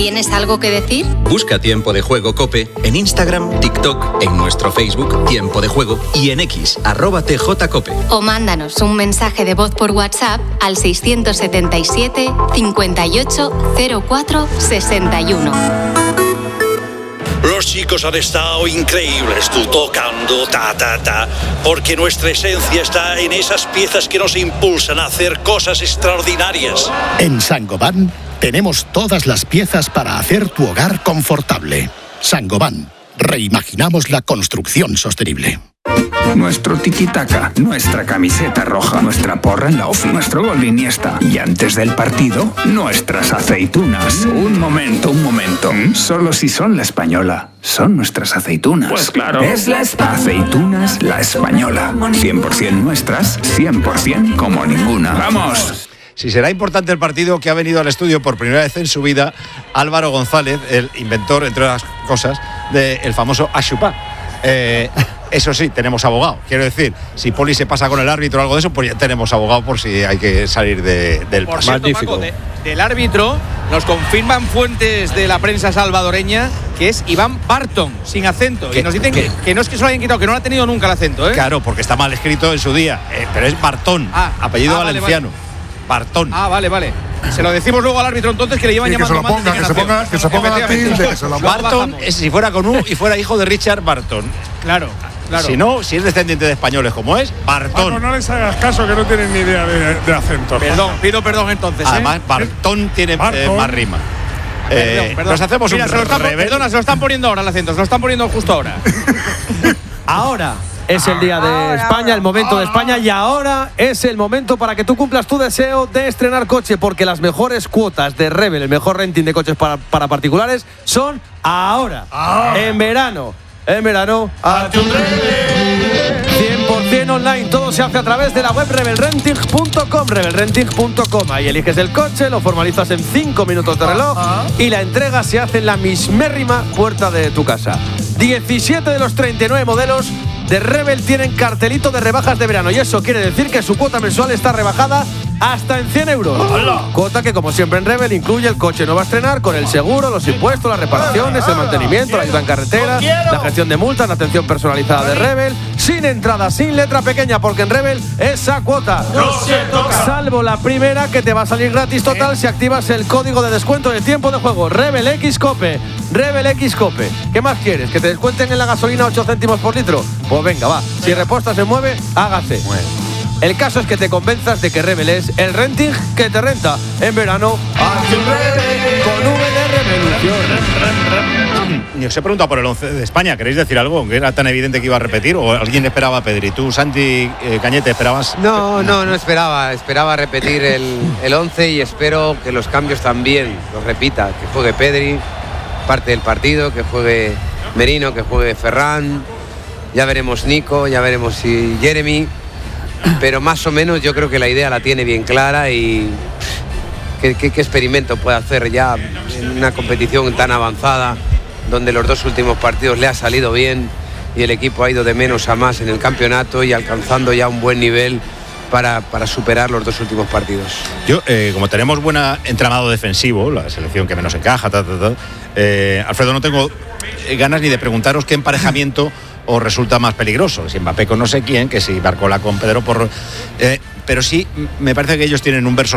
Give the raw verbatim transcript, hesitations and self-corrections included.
¿Tienes algo que decir? Busca Tiempo de Juego COPE en Instagram, TikTok, en nuestro Facebook Tiempo de Juego y en X, arroba tjcope. O mándanos un mensaje de voz por WhatsApp al seiscientos setenta y siete, cincuenta y ocho, cero cuatro, sesenta y uno. Los chicos han estado increíbles, tú tocando, ta, ta, ta, porque nuestra esencia está en esas piezas que nos impulsan a hacer cosas extraordinarias. En Saint-Gobain tenemos todas las piezas para hacer tu hogar confortable. Saint-Gobain, reimaginamos la construcción sostenible. Nuestro tiki-taka, nuestra camiseta roja, nuestra porra en la ofi, nuestro gol de Iniesta. Y antes del partido, nuestras aceitunas. Un momento, un momento. Solo si son la española, son nuestras aceitunas. Pues claro. Es la espa- Aceitunas La Española. cien por ciento nuestras, cien por ciento como ninguna. ¡Vamos! Si será importante el partido que ha venido al estudio por primera vez en su vida Álvaro González, el inventor, entre otras cosas, del famoso Axupa. Eh, eso sí, tenemos abogado. Quiero decir, si Poli se pasa con el árbitro o algo de eso, pues ya tenemos abogado por si hay que salir de, del por cierto, Paco, de, del árbitro nos confirman fuentes de la prensa salvadoreña que es Iván Barton, sin acento. Y nos dicen que, que no es que se lo hayan quitado, que no lo ha tenido nunca el acento, ¿eh? Claro, porque está mal escrito en su día, eh, pero es Bartón, ah, apellido ah, valenciano. Vale, vale. Bartón. Ah, vale, vale. Se lo decimos luego al árbitro entonces, que le llevan sí, llamando que se lo ponga, que se ponga, que se ponga la tilde, que se lo Barton, es, si fuera con U y fuera hijo de Richard Barton. Claro, claro. Si no, si es descendiente de españoles como es, Bartón. Paco, no les hagas caso, que no tienen ni idea de, de acentos. Perdón, pido perdón entonces. Además, ¿eh? Bartón tiene Barton. Eh, más rima. Perdón, Eh, perdón. Nos hacemos Mira, un se lo están, rebelde. Perdona, se lo están poniendo ahora el acento, se lo están poniendo justo ahora. Ahora es el día de ahora, España, ahora, el momento ahora. de España, y ahora es el momento para que tú cumplas tu deseo de estrenar coche, porque las mejores cuotas de Rebel, el mejor renting de coches para, para particulares, son ahora, ahora. en verano. En verano, a tu Rebel. cien por ciento online, todo se hace a través de la web rebel renting punto com, rebel renting punto com. Ahí eliges el coche, lo formalizas en cinco minutos de reloj y la entrega se hace en la mismérrima puerta de tu casa. diecisiete de los treinta y nueve modelos de Rebel tienen cartelito de rebajas de verano, y eso quiere decir que su cuota mensual está rebajada hasta en cien euros. ¡Hola! Cuota que, como siempre en Rebel, incluye el coche nuevo a estrenar con el seguro, los impuestos, las reparaciones, el mantenimiento, la ayuda en carretera, la gestión de multas, la atención personalizada de Rebel, sin entrada, sin letra pequeña, porque en Rebel esa cuota, salvo la primera, que te va a salir gratis total si activas el código de descuento de Tiempo de Juego, Rebel X Cope. Rebel X Cope. ¿Qué más quieres? ¿Que te descuenten en la gasolina ocho céntimos por litro? Pues venga, va. Si Reposta se mueve, hágase. El caso es que te convenzas de que Rebel es el renting que te renta en verano. Con V de Revolución. Ni os he preguntado por el once de España. ¿Queréis decir algo? ¿Que era tan evidente que iba a repetir? ¿O alguien esperaba a Pedri? ¿Tú, Santi eh, Cañete, esperabas? No, no, no esperaba. Esperaba repetir el, el once y espero que los cambios también los repita. Que juegue Pedri, parte del partido, que juegue Merino, que juegue Ferran. Ya veremos Nico, ya veremos si Jeremy. Pero más o menos yo creo que la idea la tiene bien clara y qué, qué, qué experimento puede hacer ya en una competición tan avanzada, donde los dos últimos partidos le ha salido bien y el equipo ha ido de menos a más en el campeonato y alcanzando ya un buen nivel para, para superar los dos últimos partidos. Yo, eh, como tenemos buen entramado defensivo, la selección que menos encaja, ta, ta, ta, eh, Alfredo, no tengo ganas ni de preguntaros qué emparejamiento os resulta más peligroso, si Mbappé con no sé quién, que si Barcola con Pedro Porro, eh, pero sí me parece que ellos tienen un verso